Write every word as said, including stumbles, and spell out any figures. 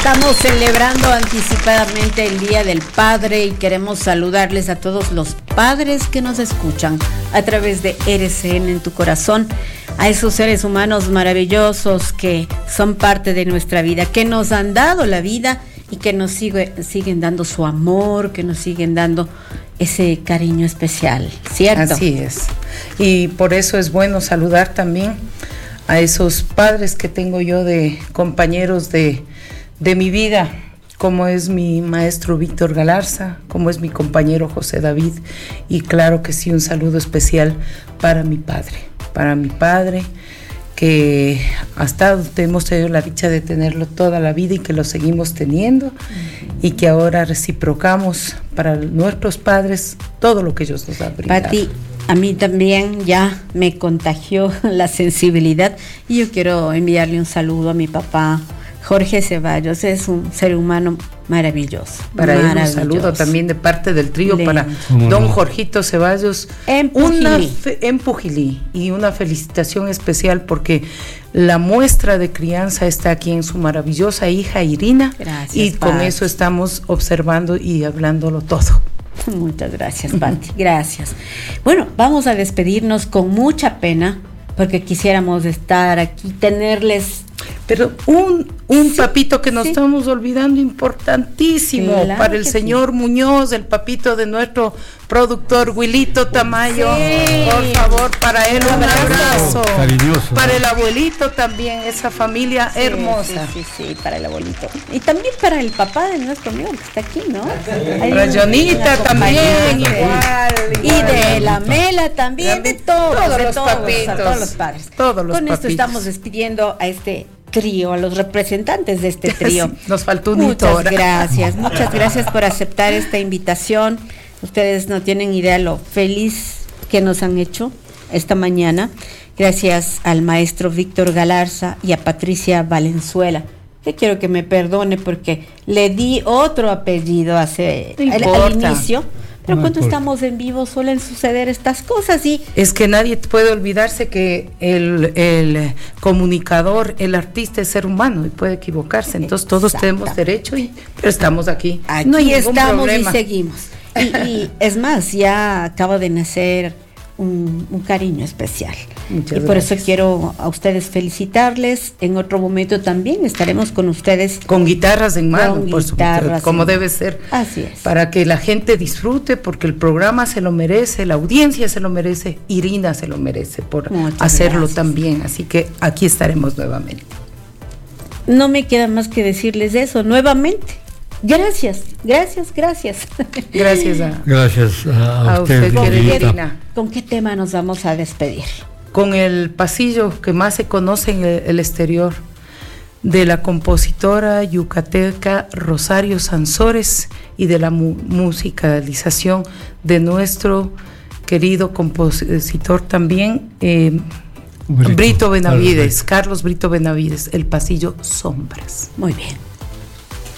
Estamos celebrando anticipadamente el Día del Padre y queremos saludarles a todos los padres que nos escuchan a través de R C N en tu corazón, a esos seres humanos maravillosos que son parte de nuestra vida, que nos han dado la vida y que nos sigue, siguen dando su amor, que nos siguen dando ese cariño especial, ¿cierto? Así es. Y por eso es bueno saludar también a esos padres que tengo yo de compañeros de, de mi vida, como es mi maestro Víctor Galarza, como es mi compañero José David, y claro que sí, un saludo especial para mi padre, para mi padre, que hasta hemos tenido la dicha de tenerlo toda la vida y que lo seguimos teniendo, uh-huh. y que ahora reciprocamos para nuestros padres todo lo que ellos nos han brindado. Pati, a mí también ya me contagió la sensibilidad y yo quiero enviarle un saludo a mi papá, Jorge Ceballos. Es un ser humano maravilloso. Para maravilloso. él un saludo también de parte del trío Le... para don Jorgito Ceballos en una fe, en Pujilí, y una felicitación especial porque la muestra de crianza está aquí en su maravillosa hija Irina. Gracias, y Pati. Con eso estamos observando y hablándolo todo. Muchas gracias, Pati. Gracias. Bueno, vamos a despedirnos con mucha pena porque quisiéramos estar aquí, tenerles... Pero un, un sí, papito que nos sí. estamos olvidando, importantísimo, claro, para el señor sí. Muñoz, el papito de nuestro productor Wilito Tamayo. Sí. Por favor, para él un abrazo. Cariñoso. Para el abuelito también, esa familia sí, hermosa. Sí, sí, sí, para el abuelito. Y también para el papá de nuestro amigo que está aquí, ¿no? Rayonita también, igual, igual. Y de la Mela también, de todos, todos de los todos, papitos. a todos los padres. Todos los Con papitos. esto estamos despidiendo a este trío, a los representantes de este trío. Sí, nos faltó un muchas hito gracias, muchas gracias por aceptar esta invitación. Ustedes no tienen idea lo feliz que nos han hecho esta mañana. Gracias al maestro Víctor Galarza y a Patricia Valenzuela. Yo quiero que me perdone porque le di otro apellido hace no al, al inicio. Pero no cuando importa. Estamos en vivo suelen suceder estas cosas y... Es que nadie puede olvidarse que el, el comunicador, el artista es ser humano y puede equivocarse. Entonces todos tenemos derecho, y, pero estamos aquí. Aquí no hay estamos problema. Y seguimos. Y, y es más, ya acaba de nacer un, un cariño especial. Muchas y por gracias. eso quiero a ustedes felicitarles. En otro momento también estaremos con ustedes. Con guitarras en mano, con por supuesto, como en debe mano. ser. Así es. Para que la gente disfrute, porque el programa se lo merece, la audiencia se lo merece, Irina se lo merece por Muchas hacerlo gracias. También. Así que aquí estaremos nuevamente. No me queda más que decirles eso nuevamente. Gracias, gracias, gracias. Gracias a, Gracias a, a usted, usted, querida Irina. ¿Con qué tema nos vamos a despedir? Con el pasillo que más se conoce en el, el exterior, de la compositora yucateca Rosario Sansores y de la mu- musicalización de nuestro querido compositor también, eh, Brito, Brito Benavides, Carlos Brito Benavides, el pasillo Sombras. Muy bien.